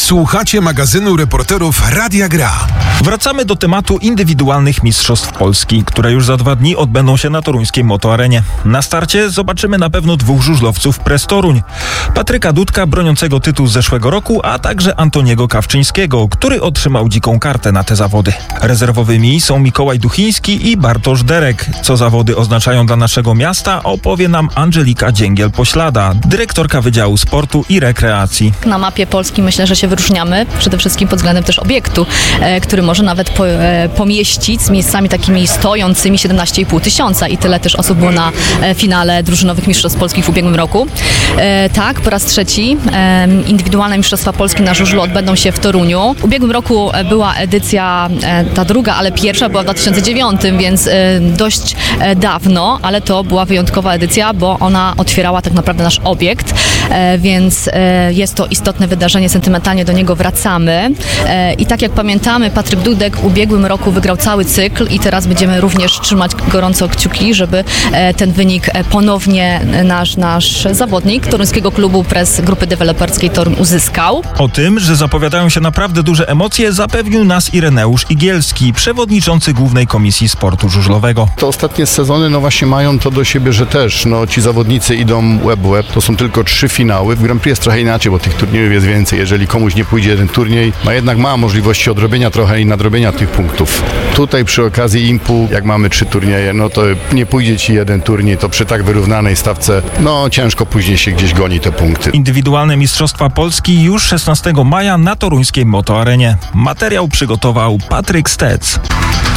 Słuchacie magazynu reporterów Radia Gra. Wracamy do tematu indywidualnych mistrzostw Polski, które już za 2 dni odbędą się na toruńskiej motoarenie. Na starcie zobaczymy na pewno 2 żużlowców Press Toruń. Patryka Dudka, broniącego tytułu z zeszłego roku, a także Antoniego Kawczyńskiego, który otrzymał dziką kartę na te zawody. Rezerwowymi są Mikołaj Duchiński i Bartosz Derek. Co zawody oznaczają dla naszego miasta, opowie nam Angelika Dzięgiel-Poślada, dyrektorka Wydziału Sportu i Rekreacji. Na mapie Polski myślę, że się wyróżniamy, przede wszystkim pod względem też obiektu, który może nawet pomieścić z miejscami takimi stojącymi 17,5 tysiąca i tyle też osób było na finale drużynowych Mistrzostw Polskich w ubiegłym roku. Tak, po raz trzeci indywidualne Mistrzostwa Polski na żużlu odbędą się w Toruniu. W ubiegłym roku była edycja ta druga, ale pierwsza była w 2009, więc dość dawno, ale to była wyjątkowa edycja, bo ona otwierała tak naprawdę nasz obiekt, więc jest to istotne wydarzenie, sentymentalnie do niego wracamy i tak jak pamiętamy, Patryk Dudek w ubiegłym roku wygrał cały cykl i teraz będziemy również trzymać gorąco kciuki, żeby ten wynik ponownie nasz zawodnik toruńskiego klubu Press Grupy Deweloperskiej Toruń uzyskał. O tym, że zapowiadają się naprawdę duże emocje, zapewnił nas Ireneusz Igielski, przewodniczący Głównej Komisji Sportu Żużlowego. Te ostatnie sezony właśnie mają to do siebie, że też ci zawodnicy idą łeb w łeb. To są tylko 3 finały. W Grand Prix jest trochę inaczej, bo tych turniejów jest więcej. Jeżeli komuś nie pójdzie jeden turniej, jednak ma możliwości odrobienia trochę i nadrobienia tych punktów. Tutaj przy okazji IMPU, jak mamy 3 turnieje, to nie pójdzie ci jeden turniej, to przy tak wyrównanej stawce, ciężko później się gdzieś goni te punkty. Indywidualne Mistrzostwa Polski już 16 maja na toruńskiej motoarenie. Materiał przygotował Patryk Stec.